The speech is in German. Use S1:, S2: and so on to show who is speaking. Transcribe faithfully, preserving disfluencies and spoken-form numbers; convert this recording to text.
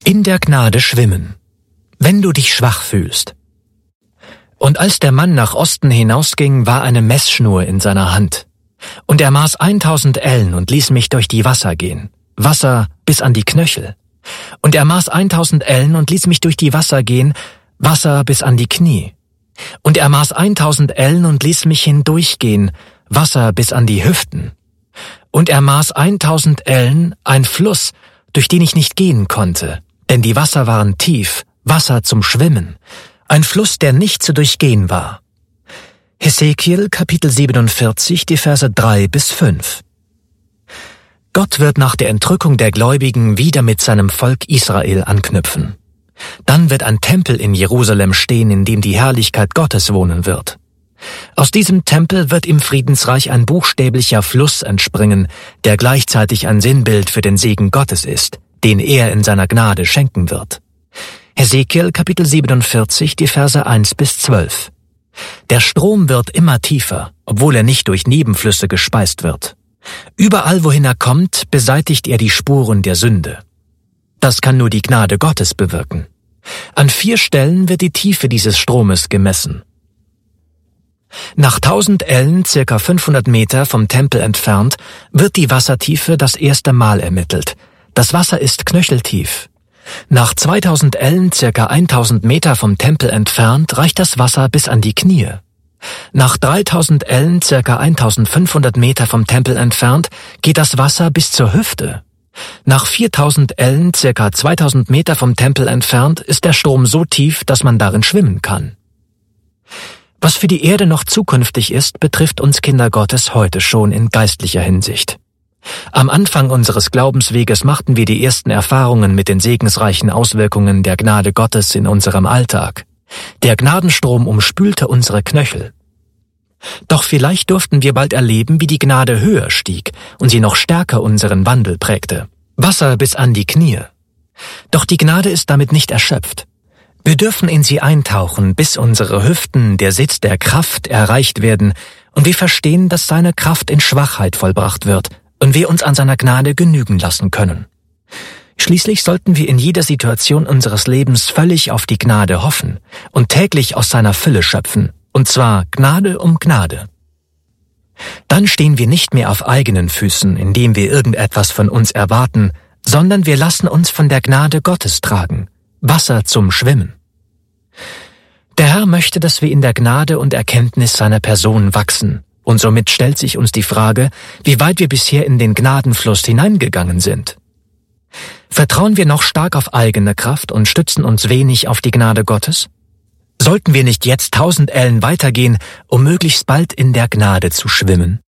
S1: In der Gnade schwimmen, wenn du dich schwach fühlst. Und als der Mann nach Osten hinausging, war eine Messschnur in seiner Hand. Und er maß eintausend Ellen und ließ mich durch die Wasser gehen, Wasser bis an die Knöchel. Und er maß eintausend Ellen und ließ mich durch die Wasser gehen, Wasser bis an die Knie. Und er maß eintausend Ellen und ließ mich hindurchgehen, Wasser bis an die Hüften. Und er maß eintausend Ellen, ein Fluss, durch den ich nicht gehen konnte, denn die Wasser waren tief, Wasser zum Schwimmen, ein Fluss, der nicht zu durchgehen war. Hesekiel, Kapitel siebenundvierzig, die Verse drei bis fünf. Gott wird nach der Entrückung der Gläubigen wieder mit seinem Volk Israel anknüpfen. Dann wird ein Tempel in Jerusalem stehen, in dem die Herrlichkeit Gottes wohnen wird. Aus diesem Tempel wird im Friedensreich ein buchstäblicher Fluss entspringen, der gleichzeitig ein Sinnbild für den Segen Gottes ist, den er in seiner Gnade schenken wird. Hesekiel, Kapitel siebenundvierzig, die Verse eins bis zwölf. Der Strom wird immer tiefer, obwohl er nicht durch Nebenflüsse gespeist wird. Überall, wohin er kommt, beseitigt er die Spuren der Sünde. Das kann nur die Gnade Gottes bewirken. An vier Stellen wird die Tiefe dieses Stromes gemessen. Nach tausend Ellen, circa fünfhundert Meter vom Tempel entfernt, wird die Wassertiefe das erste Mal ermittelt. Das Wasser ist knöcheltief. Nach zweitausend Ellen, circa eintausend Meter vom Tempel entfernt, reicht das Wasser bis an die Knie. Nach dreitausend Ellen, circa eintausendfünfhundert Meter vom Tempel entfernt, geht das Wasser bis zur Hüfte. Nach viertausend Ellen, circa zweitausend Meter vom Tempel entfernt, ist der Strom so tief, dass man darin schwimmen kann. Was für die Erde noch zukünftig ist, betrifft uns Kinder Gottes heute schon in geistlicher Hinsicht. Am Anfang unseres Glaubensweges machten wir die ersten Erfahrungen mit den segensreichen Auswirkungen der Gnade Gottes in unserem Alltag. Der Gnadenstrom umspülte unsere Knöchel. Doch vielleicht durften wir bald erleben, wie die Gnade höher stieg und sie noch stärker unseren Wandel prägte. Wasser bis an die Knie. Doch die Gnade ist damit nicht erschöpft. Wir dürfen in sie eintauchen, bis unsere Hüften, der Sitz der Kraft, erreicht werden und wir verstehen, dass seine Kraft in Schwachheit vollbracht wird und wir uns an seiner Gnade genügen lassen können. Schließlich sollten wir in jeder Situation unseres Lebens völlig auf die Gnade hoffen und täglich aus seiner Fülle schöpfen, und zwar Gnade um Gnade. Dann stehen wir nicht mehr auf eigenen Füßen, indem wir irgendetwas von uns erwarten, sondern wir lassen uns von der Gnade Gottes tragen, Wasser zum Schwimmen. Der Herr möchte, dass wir in der Gnade und Erkenntnis seiner Person wachsen, und somit stellt sich uns die Frage, wie weit wir bisher in den Gnadenfluss hineingegangen sind. Vertrauen wir noch stark auf eigene Kraft und stützen uns wenig auf die Gnade Gottes? Sollten wir nicht jetzt tausend Ellen weitergehen, um möglichst bald in der Gnade zu schwimmen?